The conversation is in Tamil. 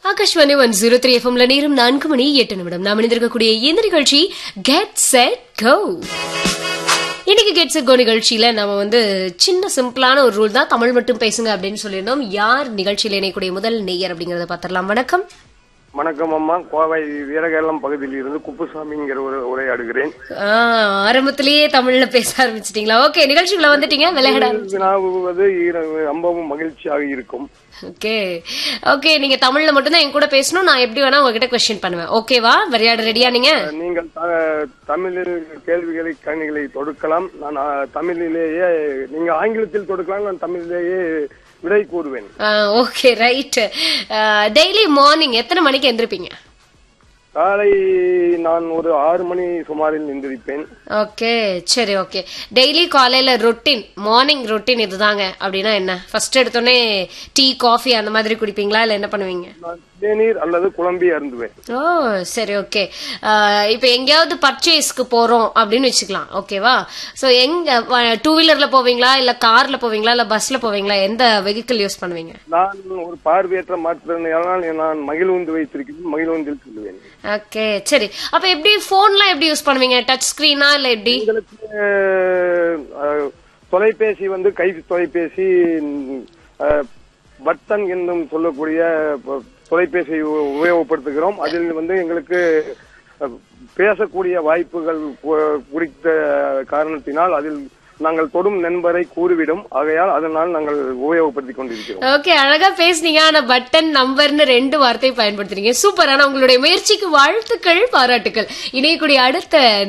ஆகாஷ்வாணி 103 எஃப்எம்ல நேரம் 4:08 நாம் இணைந்திருக்கக்கூடிய இந்த நிகழ்ச்சி கெட் செட் கோ. இன்னைக்கு கெட் செட் கோ நிகழ்ச்சியில நம்ம சின்ன சிம்பிளான ஒரு ரூல் தான், தமிழ் மட்டும் பேசுங்க அப்படின்னு சொல்லியிருந்தோம். யார் நிகழ்ச்சியில இணையக்கூடிய முதல் நேயர் அப்படிங்கறத பாத்திரலாம். வணக்கம். வணக்கம் அம்மா, கோவை வீரகேளம் பகுதியில் இருந்து குப்புசாமிங்கிற ஒரு உரையாடுகிறேன். ஆரம்பத்திலேயே தமிழ்ல பேச ஆரம்பிச்சிட்டீங்களா? ஓகே, நிகழ்ச்சிக்குள்ள வந்துட்டீங்க, விளையாட ரொம்பவும் மகிழ்ச்சியாக இருக்கும். ஓகே ஓகே, நீங்க தமிழ்ல மட்டும் தான் என் கூட பேசணும். நான் எப்படி வேணா உங்ககிட்ட கொஸ்டின் பண்ணுவேன். ஓகேவா? விளையாட ரெடியா? நீங்கள் தமிழில் கேள்விகளை கணிகளை தொடுக்கலாம். நான் தமிழிலேயே, நீங்க ஆங்கிலத்தில் தொடுக்கலாம், நான் தமிழிலேயே விடை கூறுவேன். Okay right. டெய்லி மார்னிங் எத்தனை மணிக்கு எந்திருப்பீங்க? காலை நான் ஒரு 6 மணி சுமாரில் எந்திரிப்பேன். ஓகே சரி. ஓகே, டெய்லி காலையில ரொட்டீன், மார்னிங் ரொட்டீன் இதுதாங்க அப்படின்னா என்ன? ஃபர்ஸ்ட் எடுத்தோடனே டீ காஃபி அந்த மாதிரி குடிப்பீங்களா, இல்ல என்ன பண்ணுவீங்க? தேநீர் அல்லது குழம்பி அருந்துவேன். ஓ சரி. ஓகே, இப்ப எங்கேயாவது பர்ச்சேஸ்க்கு போறோம் அப்படின்னு வச்சுக்கலாம், ஓகேவா? சோ எங்க, 2 வீலர்ல போவீங்களா, இல்ல கார்ல போவீங்களா, இல்ல பஸ்ல போவீங்களா? எந்த வெஹிக்கிள் யூஸ் பண்ணுவீங்க? நான் ஒரு பார்வையற்ற மாற்றுத்திறனாளி, நான் மகிழ்வுந்து வைத்திருக்கிறேன், மகிழ்வுந்தில் சொல்லுவேன். ஓகே சரி. அப்ப எப்படி போன்லாம் எப்படி யூஸ் பண்ணுவீங்க? டச் ஸ்கிரீனா இல்ல எப்படி? தொலைபேசி கை தொலைபேசி, பட்டன் என்றும் சொல்லக்கூடிய தொலைபேசியை உபயோகப்படுத்துகிறோம். அதில் எங்களுக்கு பேசக்கூடிய வாய்ப்புகள் குறித்த காரணத்தினால் அதில் நாங்கள் தொடும் நண்பரை கூறிவிடும். ஆகையால் அதனால் நாங்கள் உபயோகப்படுத்திக் கொண்டிருக்கிறோம். ஓகே, அழகா பேசுனீங்க. ஆனா பட்டன் நம்பர்னு 2 வார்த்தை பயன்படுத்துறீங்க. சூப்பர். ஆனா உங்களுடைய முயற்சிக்கு வாழ்த்துக்கள், பாராட்டுக்கள். இணையக்கூடிய அடுத்த